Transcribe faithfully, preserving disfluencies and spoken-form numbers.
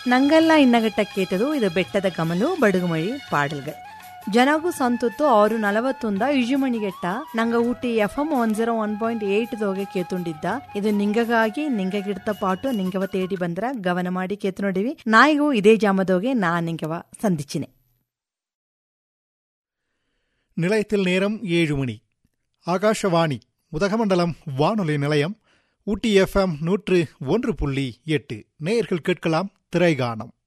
ನಂಗೆಲ್ಲ ಇನ್ನಗಟ್ಟ ಕೇತದು ಇದು ಬೆಟ್ಟದ ಕಮಲು ಬಡುಗುಮಳಿ ಪಾಡಲ್ಗಳು ಜನಗೂ ಸಂತುತ್ತು ಆರು ನಲವತ್ತೊಂದ ಇಜುಮಣಿಗೆಟ್ಟ ನಂಗ Ooty F M one zero one point eight ದೋಗೆ ಕೇತುಂಡಿದ್ದ ಇದು ನಿಂಗಗಾಗಿ ನಿಂಗಗಿಡ್ತ ಪಾಟು ನಿಂಗವ ತೇಡಿ ಬಂದ್ರ ಗಮನ ಮಾಡಿ ಕೇತು ನೋಡಿವಿ ನಾಯಿಗೂ ಇದೇ ಜಾಮದೋಗೆ ನಾ ನಿಂಗವ ಸಂದಿಚಿನೆ. நிலையத்தில் நேரம் ஏழு மணி. ஆகாஷவாணி உதகமண்டலம் வானொலி நிலையம் ஊட்டி எஃப்எம் நூற்று ஒன்று புள்ளி எட்டு. நேயர்கள் கேட்கலாம் திரைகானம்.